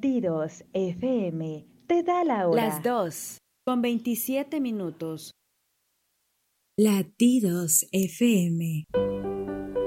Latidos FM te da la Las hora. 2:27. Latidos FM.